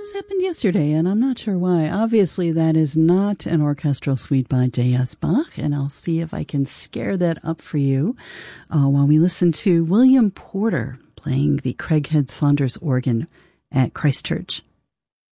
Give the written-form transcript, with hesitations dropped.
happened yesterday, and I'm not sure why. Obviously, that is not an orchestral suite by J.S. Bach, and I'll see if I can scare that up for you while we listen to William Porter playing the Craighead Saunders organ at Christ Church.